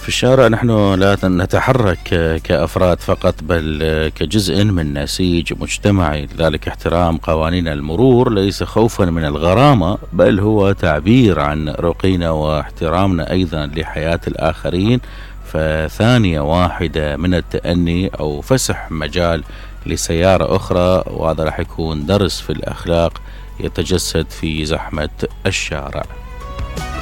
في الشارع نحن لا نتحرك كأفراد فقط، بل كجزء من نسيج مجتمعي. لذلك احترام قوانين المرور ليس خوفا من الغرامة، بل هو تعبير عن رقينا واحترامنا أيضا لحياة الآخرين. فثانية واحدة من التأني أو فسح مجال لسيارة أخرى، وهذا راح يكون درس في الأخلاق يتجسد في زحمة الشارع.